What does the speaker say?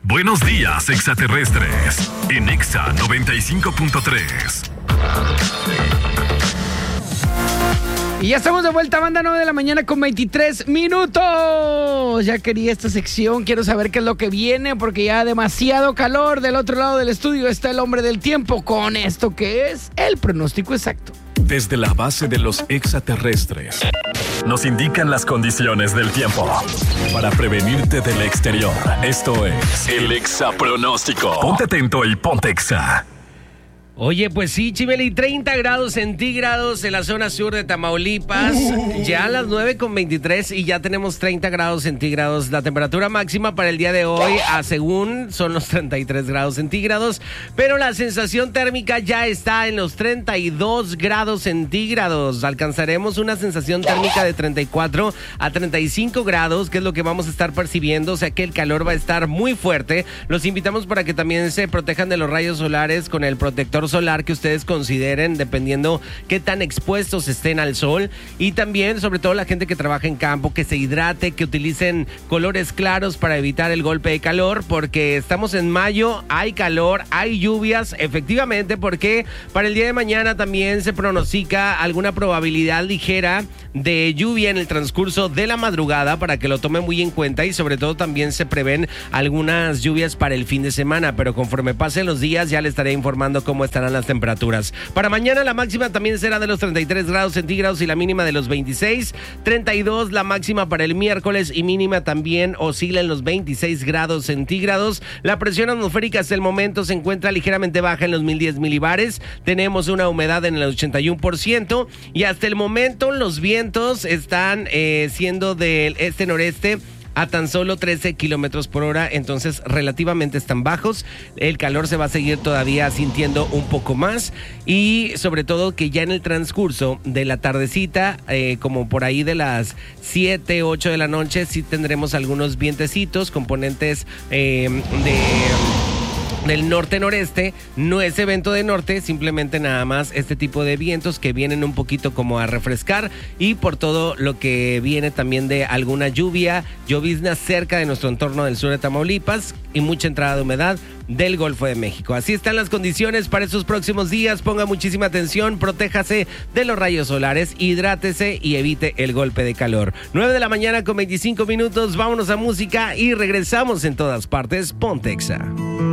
Buenos días, extraterrestres. En Exa 95.3. Y ya estamos de vuelta, banda, 9 de la mañana con 23 minutos. Ya quería esta sección, quiero saber qué es lo que viene, porque ya demasiado calor. Del otro lado del estudio está el hombre del tiempo con esto que es el pronóstico exacto. Desde la base de los extraterrestres nos indican las condiciones del tiempo para prevenirte del exterior. Esto es el Exapronóstico. Ponte atento y ponte Exa. Oye, pues sí, Chibeli, 30 grados centígrados en la zona sur de Tamaulipas, ya a las 9:23 y ya tenemos 30 grados centígrados. La temperatura máxima para el día de hoy, según son los 33 grados centígrados, pero la sensación térmica ya está en los 32 grados centígrados. Alcanzaremos una sensación térmica de 34 a 35 grados, que es lo que vamos a estar percibiendo, o sea que el calor va a estar muy fuerte. Los invitamos para que también se protejan de los rayos solares con el protector solar que ustedes consideren, dependiendo qué tan expuestos estén al sol. Y también, sobre todo la gente que trabaja en campo, que se hidrate, que utilicen colores claros para evitar el golpe de calor, porque estamos en mayo, hay calor, hay lluvias, efectivamente, porque para el día de mañana también se pronostica alguna probabilidad ligera de lluvia en el transcurso de la madrugada, para que lo tomen muy en cuenta. Y sobre todo también se prevén algunas lluvias para el fin de semana, pero conforme pasen los días ya les estaré informando cómo estarán las temperaturas. Para mañana la máxima también será de los 33 grados centígrados y la mínima de los 26, 32 la máxima para el miércoles y mínima también oscila en los 26 grados centígrados. La presión atmosférica hasta el momento se encuentra ligeramente baja en los 1010 milibares, tenemos una humedad en el 81% y hasta el momento los vientos están siendo del este-noreste a tan solo 13 kilómetros por hora, entonces relativamente están bajos. El calor se va a seguir todavía sintiendo un poco más y sobre todo que ya en el transcurso de la tardecita, como por ahí de las 7, 8 de la noche, sí tendremos algunos vientecitos, componentes del norte-noreste. No es evento de norte, simplemente nada más este tipo de vientos que vienen un poquito como a refrescar y por todo lo que viene también de alguna llovizna cerca de nuestro entorno del sur de Tamaulipas y mucha entrada de humedad del Golfo de México. Así están las condiciones para estos próximos días. Ponga muchísima atención, protéjase de los rayos solares, hidrátese y evite el golpe de calor. 9 de la mañana con 25 minutos, vámonos a música y regresamos en todas partes. Ponte Exa.